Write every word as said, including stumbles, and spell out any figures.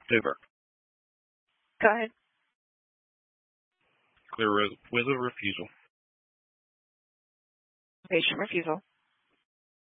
Over. Go ahead. Clear with a refusal. Patient refusal.